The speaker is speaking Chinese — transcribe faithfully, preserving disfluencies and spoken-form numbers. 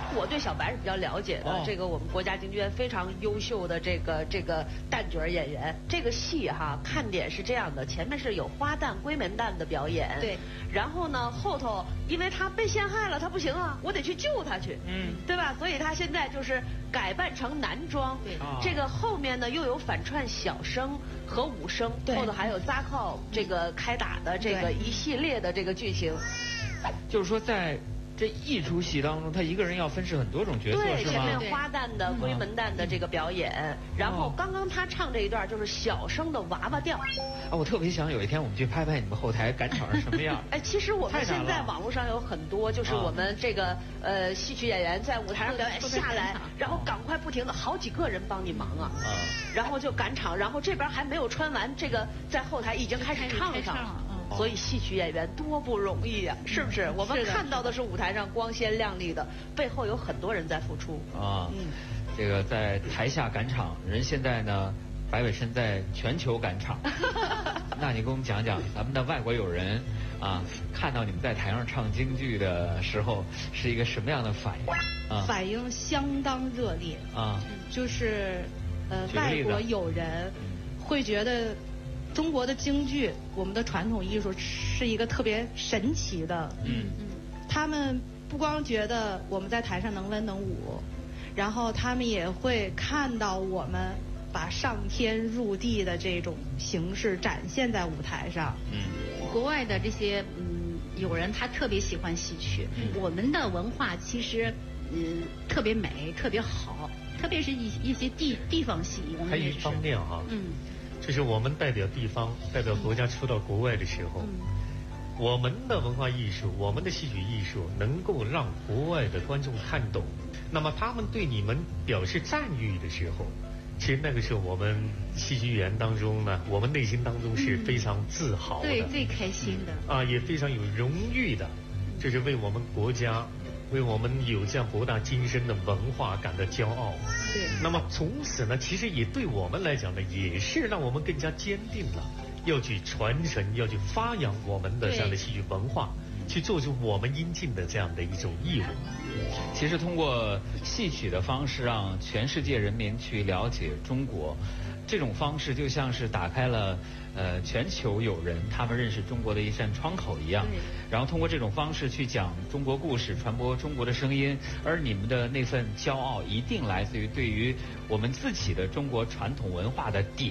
我对小白是比较了解的，哦、这个我们国家京剧院非常优秀的这个这个旦角演员。这个戏哈，看点是这样的，前面是有花旦、闺门旦的表演， 对， 然后呢后头因为他被陷害了，他不行啊，我得去救他去，嗯，对吧？所以他现在就是改扮成男装， 对， 这个后面呢又有反串小生和武生，后头还有扎靠这个开打的这个一系列的这个剧情， 就是说在。这一出戏当中，他一个人要分饰很多种角色， 对， 是吗？ 前面花旦的、闺门旦的这个表演，嗯、然后刚刚他唱这一段就是小生的娃娃调。 啊，我特别想有一天我们去拍拍你们后台赶场是什么样。 哎，其实我们现在网络上有很多，就是我们这个呃戏曲演员在舞台上表演下来，然后赶快不停的好几个人帮你忙啊，啊然后就赶场，然后这边还没有穿完，这个在后台已经开始唱上了。所以戏曲演员多不容易呀、啊，是不是？我们看到的是舞台上光鲜亮丽的，背后有很多人在付出啊。嗯，这个在台下赶场，人现在呢，白伟申在全球赶场。那你给我们讲讲，咱们的外国友人啊，看到你们在台上唱京剧的时候，是一个什么样的反应？啊， 反应相当热烈啊， 就是呃，外国友人会觉得。中国的京剧，我们的传统艺术是一个特别神奇的。嗯嗯，他们不光觉得我们在台上能文能武，然后他们也会看到我们把上天入地的这种形式展现在舞台上。 嗯，国外的这些嗯友人他特别喜欢戏曲，嗯、我们的文化其实嗯特别美，特别好，特别是一一些地地方戏，我们还有一方面哈，嗯。就是我们代表地方、代表国家出到国外的时候，嗯、我们的文化艺术、我们的戏曲艺术能够让国外的观众看懂，那么他们对你们表示赞誉的时候，其实那个时候我们戏剧员当中呢，我们内心当中是非常自豪的， 嗯、对，最开心的啊，也非常有荣誉的，就是为我们国家。为我们有这样博大精深的文化感到骄傲。 对。 那么从此呢，其实也对我们来讲呢，也是让我们更加坚定了要去传承、要去发扬我们的这样的戏剧文化，去做出我们应尽的这样的一种义务。 其实通过戏曲的方式，让全世界人民去了解中国。这种方式就像是打开了呃全球友人他们认识中国的一扇窗口一样，然后通过这种方式去讲中国故事，传播中国的声音，而你们的那份骄傲一定来自于对于我们自己的中国传统文化的底